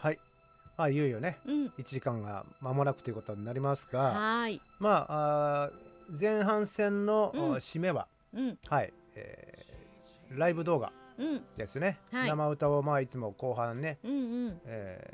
はい。いよいよね、 うん。 1時間が間もなくということになりますが、 はい。 前半戦のうん締めは、 うん。 はい、ライブ動画うん。 ですね。 はい。 生歌をいつも後半ね、 うんうん。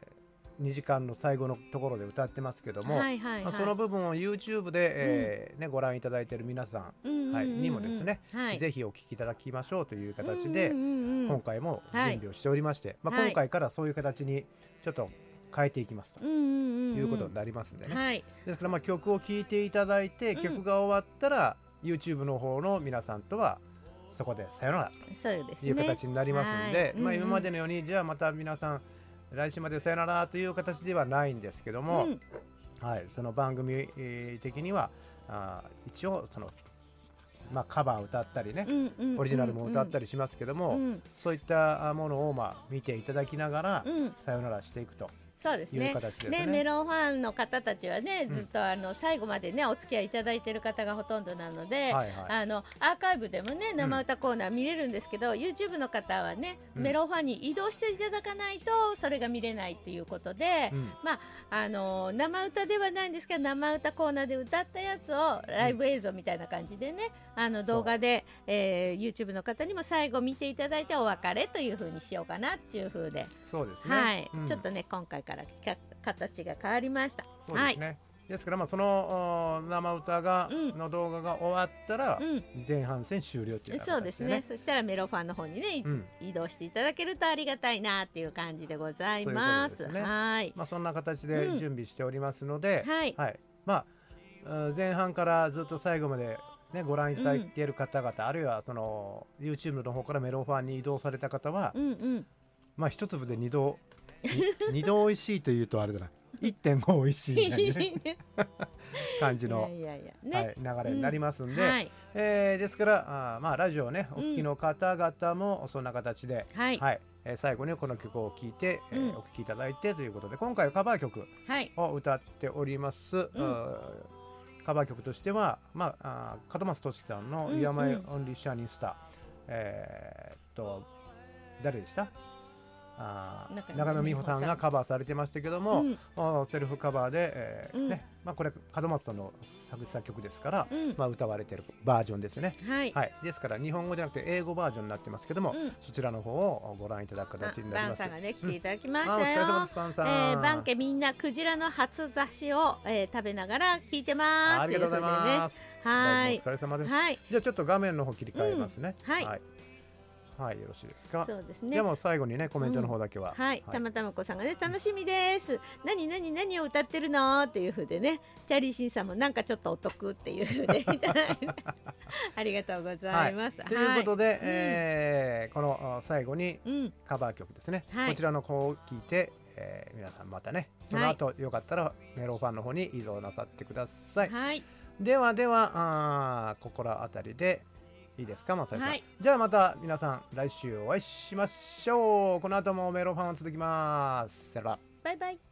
2時間の最後のところで歌ってますけども、 はいはいはい。 その部分を YouTube で、ご覧いただいている皆さん、はい、にもですね、 はい。 ぜひお聞きいただきましょうという形うんで、 うんうんうん。 今回も準備をしておりまして、 はい今回からそういう形にちょっと変えていきますとうんうんうんうん。 いうことになりますんでね。 はい。 ですから曲を聴いていただいて、曲が終わったら YouTube の方の皆さんとはそこでさよならそうですね。 という形になりますんで、 はい。 今までのようにじゃあまた皆さん来週までさよならという形ではないんですけども、はい、その番組的には一応その、カバーを歌ったりね、オリジナルも歌ったりしますけども、そういったものを見ていただきながら、さよならしていくと。 そうですね。メロンファンの方たちはね、ずっと最後までねお付き合いいただいている方がほとんどなので、アーカイブでもね生歌コーナー見れるんですけど、YouTube の方はね、メロンファンに移動していただかないとそれが見れないということで、生歌ではないんですけど生歌コーナーで歌ったやつをライブ映像みたいな感じでね、動画で、YouTube の方にも最後見ていただいてお別れという風にしようかなっていう風で、 そうですね。 はい、ちょっとね今回から形が変わりました。 そうですね。ですからその生歌の動画が終わったら前半戦終了という形でね。 そうですね。そしたらメロファンの方にね移動していただけるとありがたいなっていう感じでございます。はい。 そんな形で準備しておりますので、 はい。 前半からずっと最後までねご覧いただいている方々、あるいはその YouTube の方からメロファンに移動された方は、一粒で二度おいしいというとあれだな、1.5 おいしいみたいなね感じの流れになりますんで、ですからラジオをねお聞きの方々もそんな形で、最後にこの曲を聴いてお聴きいただいてということで、今回はカバー曲を歌っております。カバー曲としては門松俊樹さんの「You're My Only Shining Star」、誰でした？中野美穂さんがカバーされてましたけども、セルフカバーで、これ門松さんの作曲ですから、歌われてるバージョンですね。ですから日本語じゃなくて英語バージョンになってますけども、そちらの方をご覧いただく形になります。 バンさんがね来ていただきましたよ。 お疲れ様です。バンさん。 バン家みんなクジラの初刺しを、食べながら聞いてます。 ありがとうございます。 はい。 お疲れ様です。じゃあちょっと画面の方切り替えますね。はい、よろしいですか。 そうですね。 でも最後にねコメントの方だけは、 たまたまこさんがね楽しみです。何を歌ってるのっていう風でね、チャーリーシンさんもなんかちょっとお得っていう風でいただいてありがとうございます。 ということで、この最後にカバー曲ですね。こちらの方を聞いて、皆さんまたねその後よかったらメロファンの方に移動なさってください。では心当たりで。いいですか、さん。じゃあまた皆さん来週お会いしましょう。この後もメロファンは続きます。さよなら。 バイバイ。